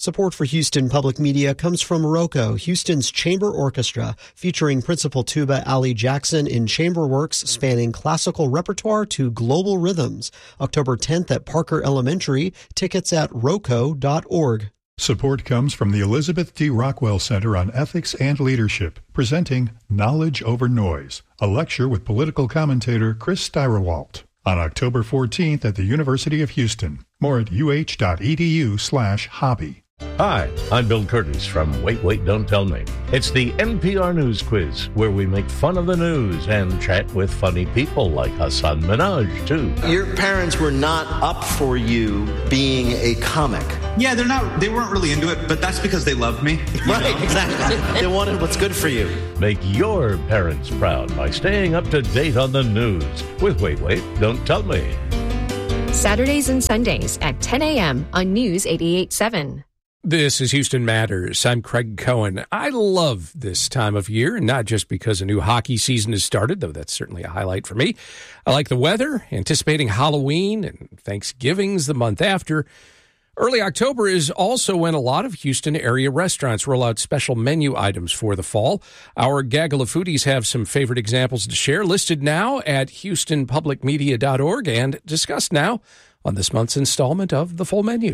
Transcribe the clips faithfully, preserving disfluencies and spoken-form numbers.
Support for Houston Public Media comes from ROCO, Houston's chamber orchestra, featuring principal tuba Allie Jackson in chamber works spanning classical repertoire to global rhythms. October tenth at Parker Elementary. Tickets at roco dot org. Support comes from the Elizabeth T. Rockwell Center on Ethics and Leadership, presenting Knowledge Over Noise, a lecture with political commentator Chris Steigerwalt, on October fourteenth at the University of Houston. More at uh.edu slash hobby. Hi, I'm Bill Curtis from Wait, Wait, Don't Tell Me. It's the N P R News Quiz, where we make fun of the news and chat with funny people like Hassan Minhaj, too. Your parents were not up for you being a comic. Yeah, they're not, they weren't really into it, but that's because they loved me. Right, know? Exactly. They wanted what's good for you. Make your parents proud by staying up to date on the news with Wait, Wait, Don't Tell Me. Saturdays and Sundays at ten a.m. on News eighty-eight point seven. This is Houston Matters. I'm Craig Cohen. I love this time of year, and not just because a new hockey season has started, though that's certainly a highlight for me. I like the weather, anticipating Halloween, and Thanksgiving's the month after. Early October is also when a lot of Houston area restaurants roll out special menu items for the fall. Our gaggle of foodies have some favorite examples to share, listed now at houston public media dot org and discussed now on this month's installment of The Full Menu.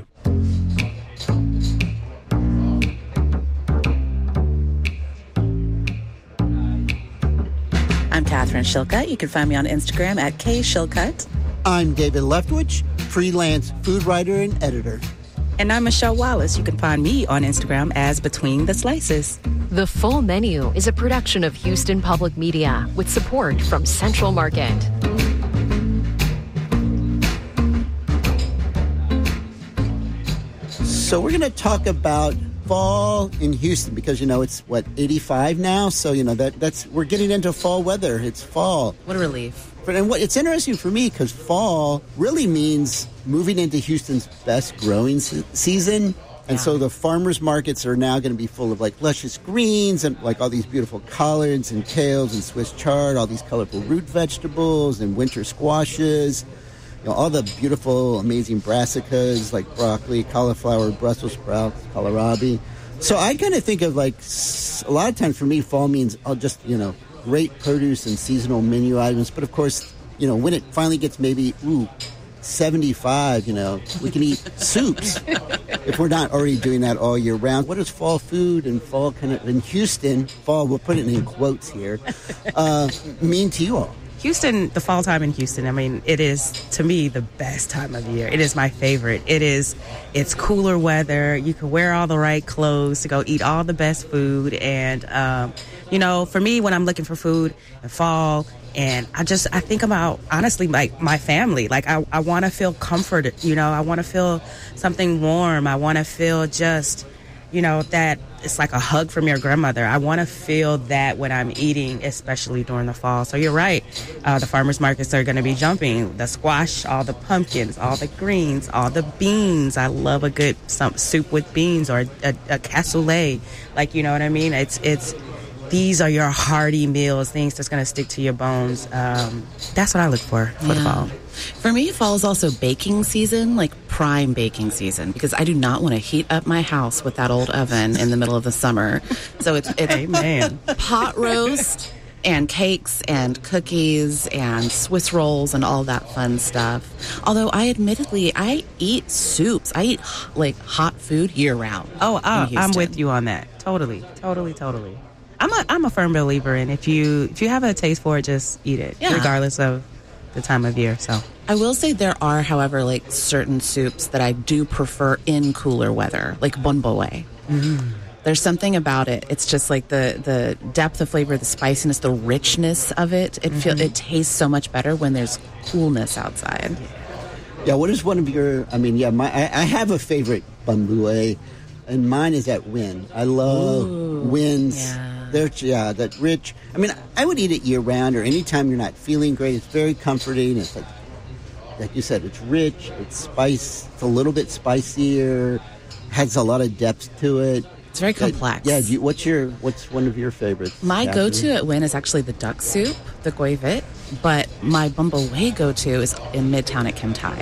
I'm Catherine Shilcutt. You can find me on Instagram at K Shilcutt. I'm David Leftwich, freelance food writer and editor. And I'm Michelle Wallace. You can find me on Instagram as Between the Slices. The Full Menu is a production of Houston Public Media with support from Central Market. So we're going to talk about fall in Houston because, you know, it's, what, eighty-five now? So, you know, that that's we're getting into fall weather. It's fall. What a relief. But, and what it's interesting for me because fall really means moving into Houston's best growing se- season. And yeah. So the farmers markets are now going to be full of, like, luscious greens and, like, all these beautiful collards and kales and Swiss chard, all these colorful root vegetables and winter squashes. You know, all the beautiful, amazing brassicas like broccoli, cauliflower, Brussels sprouts, kohlrabi. So I kind of think of, like, a lot of times for me, fall means I'll just, you know, great produce and seasonal menu items. But, of course, you know, when it finally gets maybe, ooh, seventy-five, you know, we can eat soups if we're not already doing that all year round. What does fall food and fall kind of, in Houston, fall, we'll put it in quotes here, uh, mean to you all? Houston, the fall time in Houston, I mean, it is, to me, the best time of year. It is my favorite. It is, it's cooler weather. You can wear all the right clothes to go eat all the best food. And, um, you know, for me, when I'm looking for food in fall, and I just, I think about, honestly, like my family. Like, I, I want to feel comforted, you know, I want to feel something warm. I want to feel just, you know, that it's like a hug from your grandmother. I want to feel that when I'm eating, especially during the fall. So you're right. Uh, the farmers markets are going to be jumping. The squash, all the pumpkins, all the greens, all the beans. I love a good some soup with beans or a, a, a cassoulet. Like, you know what I mean? It's, it's, these are your hearty meals, things that's going to stick to your bones. Um, that's what I look for for yeah. the fall. For me, fall is also baking season, like prime baking season, because I do not want to heat up my house with that old oven in the middle of the summer. So it's, it's Amen. pot roast and cakes and cookies and Swiss rolls and all that fun stuff. Although I admittedly, I eat soups. I eat like hot food year round. Oh, uh, I'm with you on that. Totally, totally, totally. I'm a I'm a firm believer in if you if you have a taste for it, just eat it, yeah. regardless of the time of year. So I will say there are, however, like certain soups that I do prefer in cooler weather, like bun boe. Mm-hmm. There's something about it. It's just like the the depth of flavor, the spiciness, the richness of it. It mm-hmm. feel it tastes so much better when there's coolness outside. Yeah. What is one of your? I mean, yeah, my I, I have a favorite bun boe, and mine is at Wynn. I love Ooh, Wynn's. Yeah. They're, yeah, that rich. I mean, I would eat it year-round or anytime you're not feeling great. It's very comforting. It's like, like you said, it's rich. It's spice. It's a little bit spicier. Has a lot of depth to it. It's very complex. Uh, yeah. Do you, what's your? What's one of your favorites? My Catherine? go-to at Wynn is actually the duck soup, the goy vit. But my bun boe go-to is in Midtown at Kim Tai.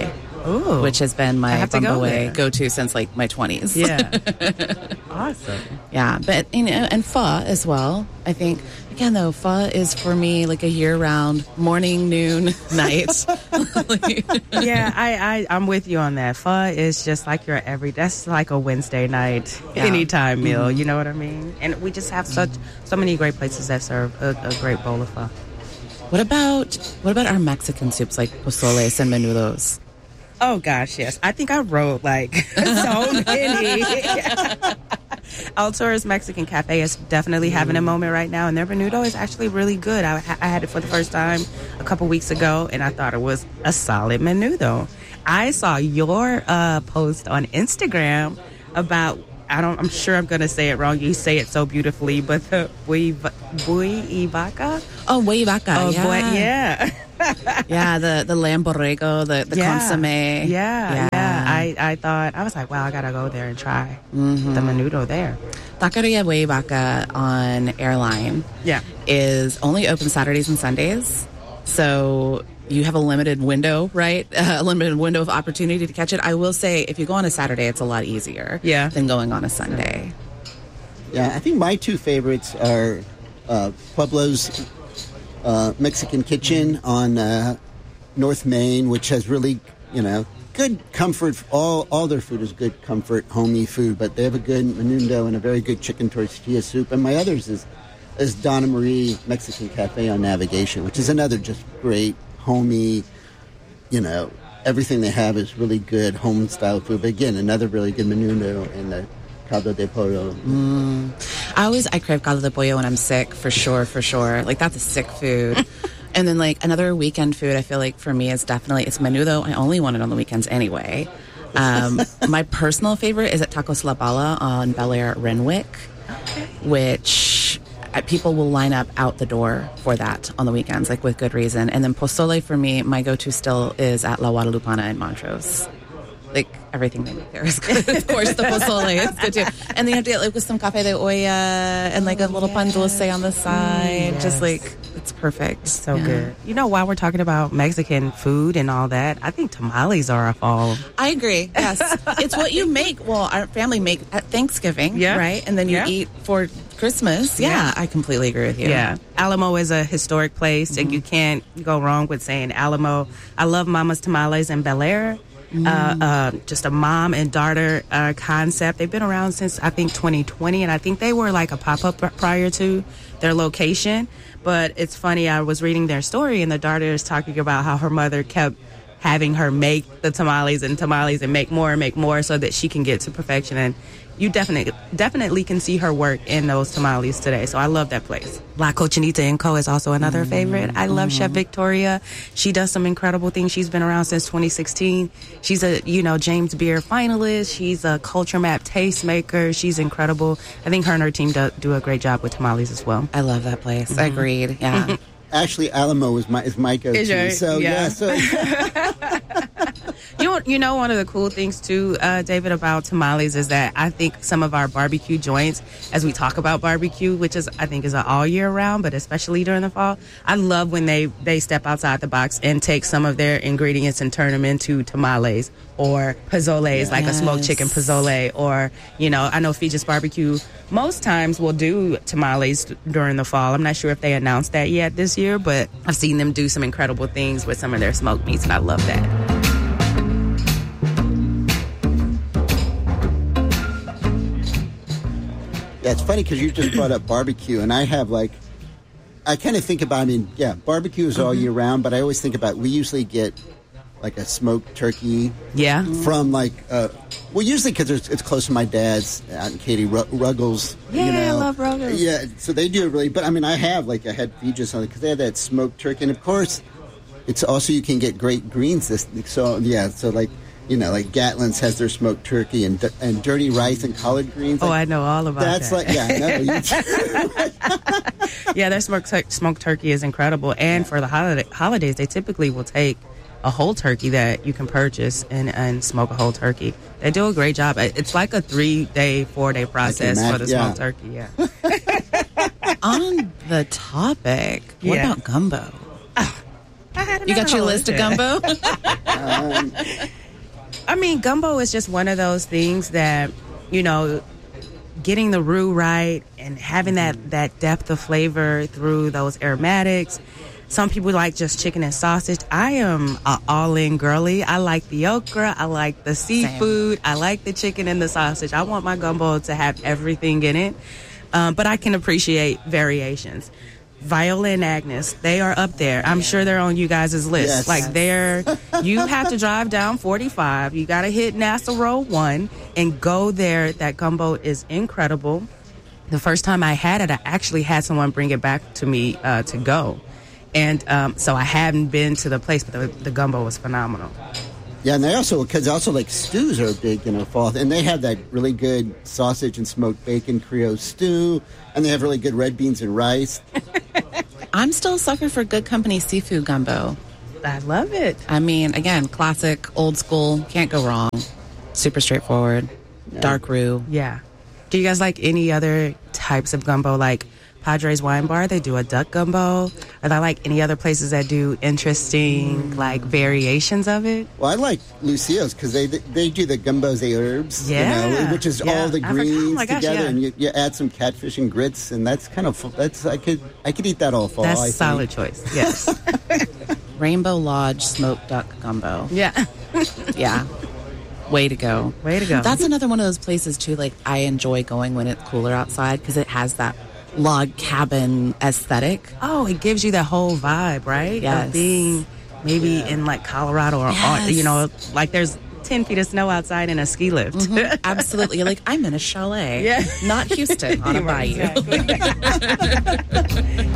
Ooh. Which has been my Bumboe go go-to since like my twenties. Yeah. Awesome. Yeah, but you know, and pho as well. I think again though, pho is for me like a year-round morning, noon, night. yeah, I, I I'm with you on that. Pho is just like your every. That's like a Wednesday night, yeah. anytime meal. Mm-hmm. You know what I mean? And we just have such so many great places that serve a, a great bowl of pho. What about what about our Mexican soups like pozoles and menudos? Oh gosh, yes. I think I wrote like so many. Alturas Mexican Cafe is definitely having a moment right now, and their menudo is actually really good. I, I had it for the first time a couple weeks ago, and I thought it was a solid menudo. I saw your uh, post on Instagram about. I don't. I'm sure I'm going to say it wrong. You say it so beautifully, but the buy buy vaca. Oh, buy vaca. Oh, yeah. Boy, yeah. yeah, the, the lamb borrego, the, the yeah. consomme. Yeah, yeah, yeah. I, I thought, I was like, wow, I got to go there and try mm-hmm. the menudo there. Taqueria Buey Vaca on Airline yeah. is only open Saturdays and Sundays. So you have a limited window, right? Uh, a limited window of opportunity to catch it. I will say, if you go on a Saturday, it's a lot easier yeah. than going on a Sunday. Yeah, I think my two favorites are uh, Pueblo's uh, Mexican Kitchen on uh, North Main, which has really, you know, good comfort. All all their food is good comfort, homey food, but they have a good menudo and a very good chicken tortilla soup. And my others is is Donna Marie Mexican Cafe on Navigation, which is another just great, homey, you know, everything they have is really good home-style food. But again, another really good menudo and the caldo de pollo. Mm. I always, I crave caldo de pollo when I'm sick, for sure, for sure. Like, that's a sick food. And then, like, another weekend food, I feel like, for me, is definitely, it's menudo. I only want it on the weekends anyway. Um, my personal favorite is at Tacos La Bala on Bel Air Renwick, okay. which uh, people will line up out the door for that on the weekends, like, with good reason. And then pozole, for me, my go-to still is at La Guadalupana in Montrose. Like, everything they make there is good. Of course, the pozole is good, too. And then you have to get, like, with some cafe de olla and, like, a little pan dulce on the side. Yes. Just, like, it's perfect. It's so yeah. good. You know, while we're talking about Mexican food and all that, I think tamales are a fall. I agree, yes. It's what you make, well, our family make at Thanksgiving, yeah. right? And then you yeah. eat for Christmas. Yeah, yeah, I completely agree with you. Yeah. Alamo is a historic place, mm-hmm. and you can't go wrong with saying Alamo. I love Mama's Tamales in Bel Air. Mm. Uh, uh, just a mom and daughter uh, concept. They've been around since, I think, twenty twenty, and I think they were like a pop-up prior to their location. But it's funny, I was reading their story, and the daughter is talking about how her mother kept having her make the tamales and tamales and make more and make more so that she can get to perfection. And you definitely definitely can see her work in those tamales today. So I love that place. La Cochinita and Co. is also another mm-hmm. favorite. I love mm-hmm. Chef Victoria. She does some incredible things. She's been around since twenty sixteen. She's a, you know, James Beard finalist. She's a Culture Map tastemaker. She's incredible. I think her and her team do, do a great job with tamales as well. I love that place. Mm-hmm. Agreed. Yeah. Actually, Alamo is my is my go-to. Is your, so yeah. yeah so. you know, you know, one of the cool things too, uh, David, about tamales is that I think some of our barbecue joints, as we talk about barbecue, which is I think is an all year round, but especially during the fall, I love when they they step outside the box and take some of their ingredients and turn them into tamales or pozzoles, yes. like a smoked chicken pozzole, or you know, I know Fijis Barbecue most times will do tamales during the fall. I'm not sure if they announced that yet this year, but I've seen them do some incredible things with some of their smoked meats, and I love that. Yeah, it's funny because you just brought up barbecue, and I have like, I kind of think about, I mean, yeah, barbecue is all mm-hmm. year round, but I always think about, we usually get like a smoked turkey. Yeah. From like, uh, well, usually because it's close to my dad's out in Katy, Ruggles. Yeah, you know. I love Ruggles. Yeah, so they do it really, but I mean, I have like, I had Fijis on it because they had that smoked turkey, and of course, it's also, you can get great greens. This, so yeah, so like, you know, like Gatlin's has their smoked turkey and and dirty rice and collard greens. Oh, like, I know all about that's that. That's like, yeah, no. yeah, their smoked, tur- smoked turkey is incredible. And yeah. for the holiday, holidays, they typically will take a whole turkey that you can purchase and, and smoke a whole turkey. They do a great job. It's like a three-day, four-day process for the smoked yeah. turkey, yeah. On the topic, what yeah. about gumbo? Oh, I had you got your list of gumbo? um, I mean, gumbo is just one of those things that, you know, getting the roux right and having that, that depth of flavor through those aromatics. Some people like just chicken and sausage. I am an all-in girly. I like the okra. I like the seafood. Same. I like the chicken and the sausage. I want my gumbo to have everything in it. Um, but I can appreciate variations. Viola and Agnes, they are up there. I'm sure they're on you guys' list. Yes. Like they're, you have to drive down forty-five. You got to hit NASA Road one and go there. That gumbo is incredible. The first time I had it, I actually had someone bring it back to me uh, to go. And um, so I hadn't been to the place, but the, the gumbo was phenomenal. Yeah, and they also, because also like stews are big in the fall, and they have that really good sausage and smoked bacon Creole stew, and they have really good red beans and rice. I'm still a sucker for Good Company seafood gumbo. I love it. I mean, again, classic, old school, can't go wrong. Super straightforward, yeah. Dark roux. Yeah. Do you guys like any other types of gumbo, like Padres Wine Bar? They do a duck gumbo. Are there like any other places that do interesting like variations of it? Well, I like Lucio's because they they do the gumbos et herbs, yeah, you know, which is yeah. all the greens oh my gosh, together, yeah. and you, you add some catfish and grits, and that's kind of that's I could I could eat that all fall. That's I a think. solid choice. Yes. Rainbow Lodge smoked duck gumbo. Yeah. Yeah. Way to go. Way to go. That's another one of those places, too, like, I enjoy going when it's cooler outside because it has that log cabin aesthetic. Oh, it gives you that whole vibe, right? Yes. Of being maybe yeah. in, like, Colorado or, yes. or, you know, like there's ten feet of snow outside and a ski lift. Mm-hmm. Absolutely. You're like, I'm in a chalet. Yeah. Not Houston on a bayou. Exactly.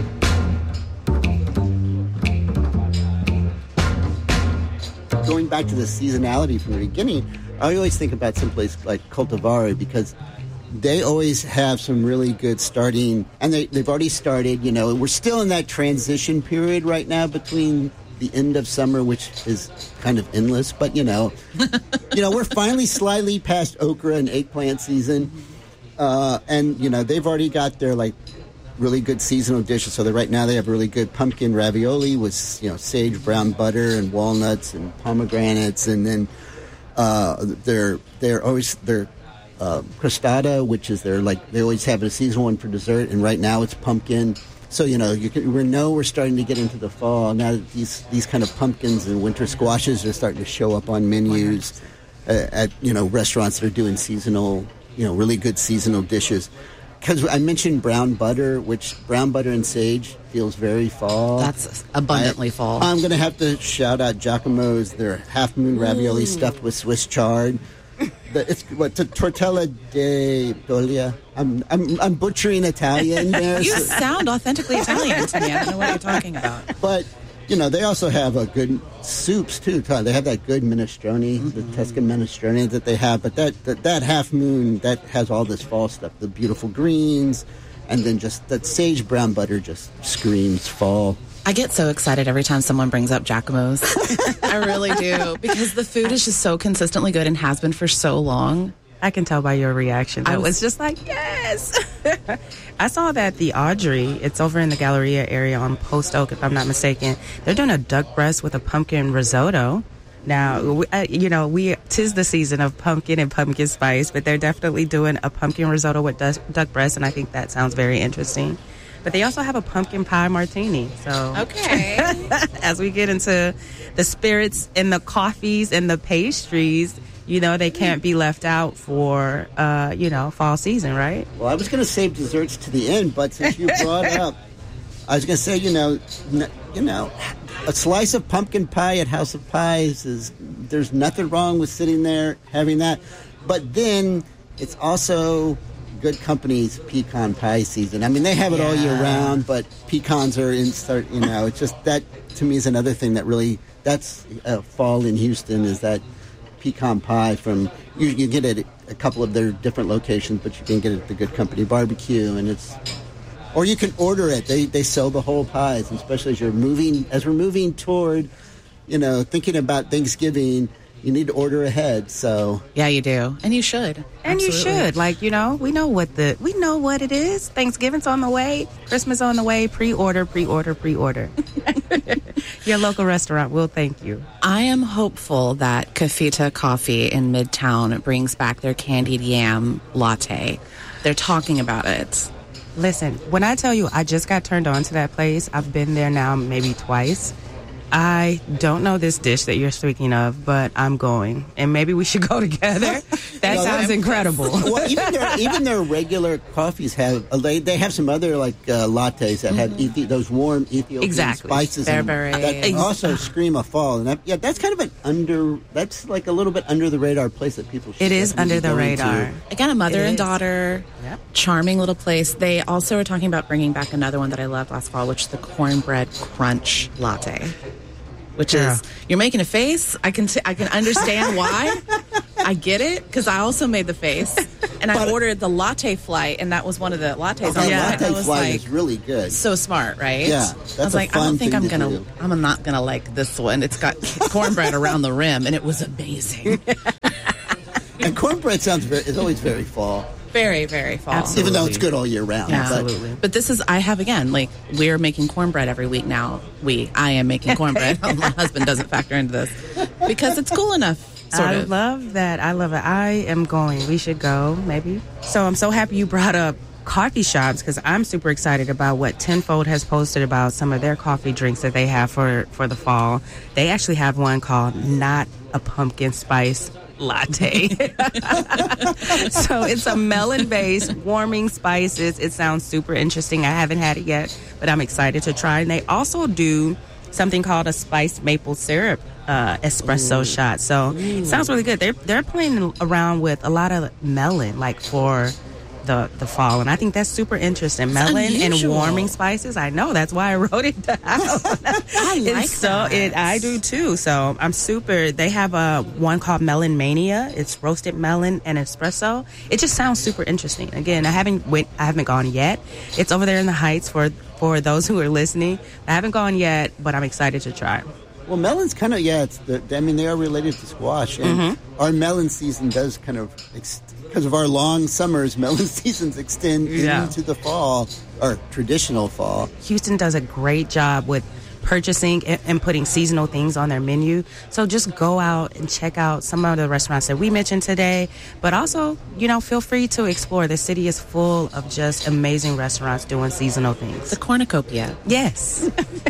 Going back to the seasonality from the beginning, I always think about someplace like Cultivare because they always have some really good starting, and they, they've already started, you know, we're still in that transition period right now between the end of summer, which is kind of endless, but, you know, you know, we're finally slightly past okra and eggplant season, uh, and, you know, they've already got their, like, really good seasonal dishes. So that right now they have really good pumpkin ravioli with, you know, sage brown butter and walnuts and pomegranates, and then uh, they're they're always they're uh, crostata, which is their like they always have a seasonal one for dessert, and right now it's pumpkin. So you know you can we know we're starting to get into the fall now. That these these kind of pumpkins and winter squashes are starting to show up on menus uh, at you know restaurants that are doing seasonal you know really good seasonal dishes. Because I mentioned brown butter, which brown butter and sage feels very fall. That's abundantly I, fall. I'm going to have to shout out Giacomo's, their half moon ravioli Ooh. stuffed with Swiss chard. The, it's what t- tortella de Dolia. I'm I'm I'm butchering Italian there. You so. sound authentically Italian to me. I don't know what you're talking about. But you know, they also have a good soups too. They have that good minestrone, mm-hmm. the Tuscan minestrone that they have. But that, that that half moon that has all this fall stuff, the beautiful greens, and then just that sage brown butter just screams fall. I get so excited every time someone brings up Giacomo's. I really do, because the food is just so consistently good and has been for so long. I can tell by your reaction. I was, was just like, yes. I saw that the Audrey, it's over in the Galleria area on Post Oak, if I'm not mistaken. They're doing a duck breast with a pumpkin risotto. Now, we, uh, you know, we tis the season of pumpkin and pumpkin spice, but they're definitely doing a pumpkin risotto with duck, duck breast, and I think that sounds very interesting. But they also have a pumpkin pie martini. So, okay. As we get into the spirits and the coffees and the pastries, you know, they can't be left out for, uh, you know, fall season, right? Well, I was going to save desserts to the end, but since you brought up, I was going to say, you know, n- you know, a slice of pumpkin pie at House of Pies is, there's nothing wrong with sitting there having that. But then it's also Good Company's pecan pie season. I mean, they have it yeah. all year round, but pecans are in start, you know, it's just that to me is another thing that really, that's uh, fall in Houston is that pecan pie from, you, you get it at a couple of their different locations, but you can get it at the Good Company barbecue, and it's, or you can order it. They they sell the whole pies, and especially as you're moving, as we're moving toward, you know, thinking about Thanksgiving, you need to order ahead. So yeah, you do, and you should, and Absolutely. you should. Like you know, we know what the we know what it is. Thanksgiving's on the way, Christmas on the way. Pre-order, pre-order, pre-order. Your local restaurant will thank you. I am hopeful that Cafita Coffee in Midtown brings back their candied yam latte. They're talking about it. Listen, when I tell you I just got turned on to that place, I've been there now maybe twice. I don't know this dish that you're speaking of, but I'm going. And maybe we should go together. That no, sounds incredible. Well, even their, even their regular coffees have, uh, they, they have some other like uh, lattes that have mm-hmm. Ethi- those warm Ethiopian exactly. spices. Bearberry. That also scream of fall. And that, yeah, that's kind of an under, that's like a little bit under the radar place that people should It is under the radar. To. Again, a mother it and is. daughter, yep. charming little place. They also are talking about bringing back another one that I loved last fall, which is the cornbread crunch latte. Which yeah. is, you're making a face. I can t- I can understand why. I get it, because I also made the face. And I ordered the latte flight, and that was one of the lattes. Oh, on yeah, that. latte was flight like, is really good. So smart, right? Yeah, that's I was a like, fun I don't think thing I'm to gonna. do. I'm not gonna like this one. It's got cornbread around the rim, and it was amazing. And cornbread sounds very, is always very fall. Very, very fall. Absolutely. Even though it's good all year round. Yeah. Absolutely. But, but this is, I have again, like, we're making cornbread every week now. We, I am making cornbread. My husband doesn't factor into this because it's cool enough. Sort I of. love that. I love it. I am going. We should go, maybe. So I'm so happy you brought up coffee shops because I'm super excited about what Tenfold has posted about some of their coffee drinks that they have for, for the fall. They actually have one called Not a Pumpkin Spice Latte. So it's a melon-based warming spices. It sounds super interesting. I haven't had it yet, but I'm excited to try. And they also do something called a spiced maple syrup uh, espresso Ooh. shot. So Ooh. it sounds really good. They're they're playing around with a lot of melon, like for the the fall, and I think that's super interesting. That's melon unusual. and warming spices. I know, that's why I wrote it down. I like it's so that. it I do too. So I'm super. They have a one called Melon Mania. It's roasted melon and espresso. It just sounds super interesting. Again, I haven't went. I haven't gone yet. It's over there in the Heights for for those who are listening. I haven't gone yet, but I'm excited to try. Well, melon's kind of, yeah, it's the, I mean, they are related to squash. And mm-hmm. our melon season does kind of, ex- because of our long summers, melon seasons extend yeah. into the fall, or traditional fall. Houston does a great job with purchasing and, and putting seasonal things on their menu. So just go out and check out some of the restaurants that we mentioned today. But also, you know, feel free to explore. The city is full of just amazing restaurants doing seasonal things. The cornucopia. Yes.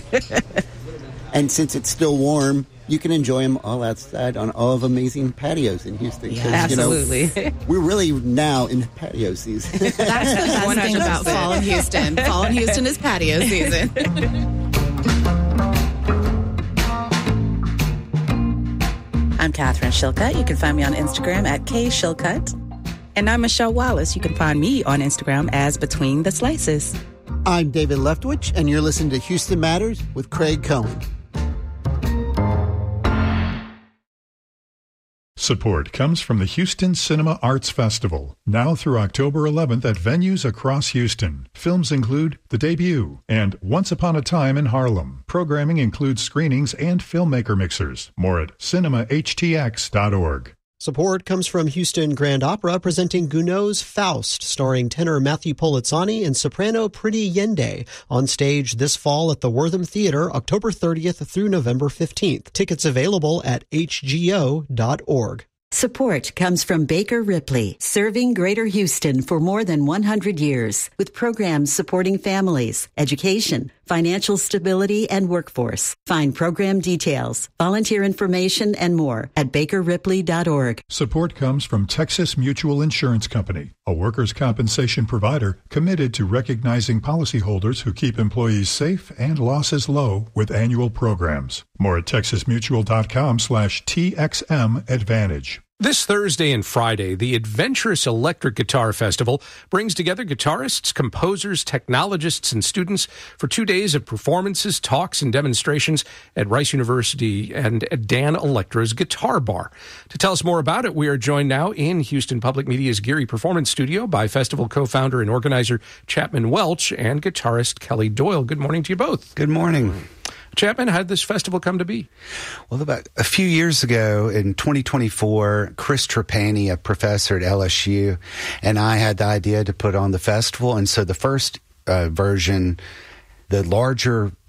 And since it's still warm, you can enjoy them all outside on all of amazing patios in Houston. Yeah, absolutely. You know, we're really now in patio season. That's the best thing about fall in Houston. Fall in Houston is patio season. I'm Catherine Shilcutt. You can find me on Instagram at K Shilcutt. And I'm Michelle Wallace. You can find me on Instagram as Between the Slices. I'm David Leftwich, and you're listening to Houston Matters with Craig Cohen. Support comes from the Houston Cinema Arts Festival, now through October eleventh at venues across Houston. Films include The Debut and Once Upon a Time in Harlem. Programming includes screenings and filmmaker mixers. More at cinema h t x dot org. Support comes from Houston Grand Opera presenting Gounod's Faust, starring tenor Matthew Polizzani and soprano Priti Yende, on stage this fall at the Wortham Theater, October thirtieth through November fifteenth. Tickets available at h g o dot org. Support comes from Baker Ripley, serving Greater Houston for more than one hundred years, with programs supporting families, education, financial stability, and workforce. Find program details, volunteer information, and more at baker ripley dot org. Support comes from Texas Mutual Insurance Company, a workers' compensation provider committed to recognizing policyholders who keep employees safe and losses low with annual programs. More at texas mutual dot com slash T X M Advantage. This Thursday and Friday, the Adventurous Electric Guitar Festival brings together guitarists, composers, technologists, and students for two days of performances, talks, and demonstrations at Rice University and at Dan Electra's Guitar Bar. To tell us more about it, we are joined now in Houston Public Media's Geary Performance Studio by festival co-founder and organizer Chapman Welch and guitarist Kelly Doyle. Good morning to you both. Good morning. Chapman, how did this festival come to be? Well, about a few years ago in twenty twenty-four, Chris Trapani, a professor at L S U, and I had the idea to put on the festival. And so the first uh, version, the larger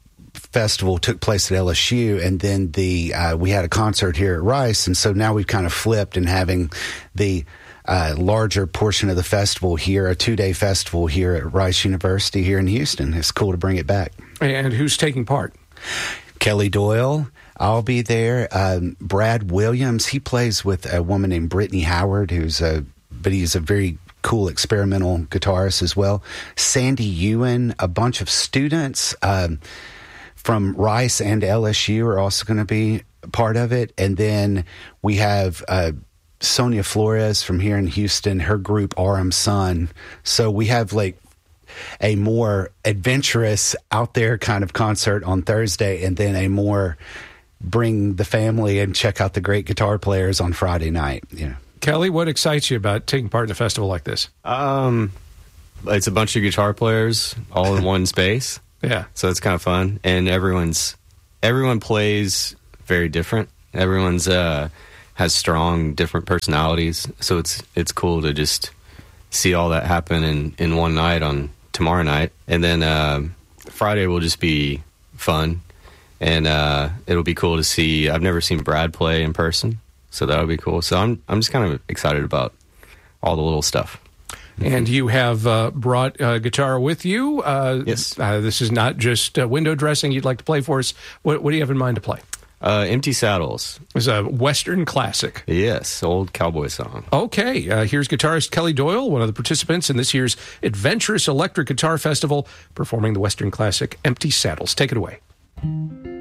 festival took place at L S U, and then the uh, we had a concert here at Rice, and so now we've kind of flipped and having the uh, larger portion of the festival here, a two-day festival here at Rice University here in Houston. It's cool to bring it back. And who's taking part? Kelly Doyle. I'll be there. Um, Brad Williams, he plays with a woman named Brittany Howard, who's a, but he's a very cool experimental guitarist as well. Sandy Ewan, a bunch of students um, from Rice and L S U are also going to be part of it. And then we have uh, Sonia Flores from here in Houston, her group R M Sun. So we have like a more adventurous out there kind of concert on Thursday, and then a more bring the family and check out the great guitar players on Friday night. You know. Kelly, what excites you about taking part in a festival like this? Um, it's a bunch of guitar players all in one space. Yeah. So it's kind of fun. And everyone's, everyone plays very different. Everyone's, uh, has strong, different personalities. So it's, it's cool to just see all that happen in, in one night on tomorrow night. And then, uh, Friday will just be fun. And uh, it'll be cool to see. I've never seen Brad play in person, so that'll be cool. So I'm I'm just kind of excited about all the little stuff. And you have uh, brought a guitar with you. Uh, yes. Uh, this is not just uh, window dressing. You'd like to play for us. What, what do you have in mind to play? Uh, Empty Saddles. It's a Western classic. Yes, old cowboy song. Okay, uh, here's guitarist Kelly Doyle, one of the participants in this year's Adventurous Electric Guitar Festival, performing the Western classic Empty Saddles. Take it away.